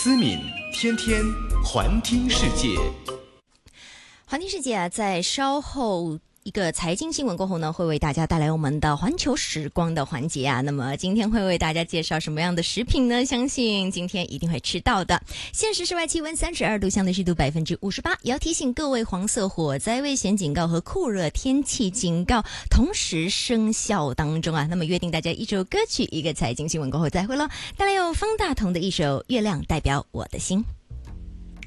思敏天天环听世界。 环听世界啊，在稍后一个财经新闻过后呢，会为大家带来我们的环球时光的环节啊。那么今天会为大家介绍什么样的食品呢？相信今天一定会吃到的。现时室外气温32度，相对湿度58%。也要提醒各位，黄色火灾危险警告和酷热天气警告同时生效当中啊。那么约定大家一首歌曲，一个财经新闻过后再会咯。带来有方大同的一首《月亮代表我的心》。